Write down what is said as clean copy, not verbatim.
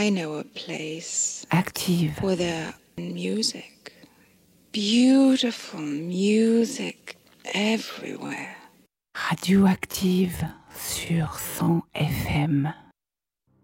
I know a place Active. where there music, beautiful music everywhere. Radioactive sur 100 FM.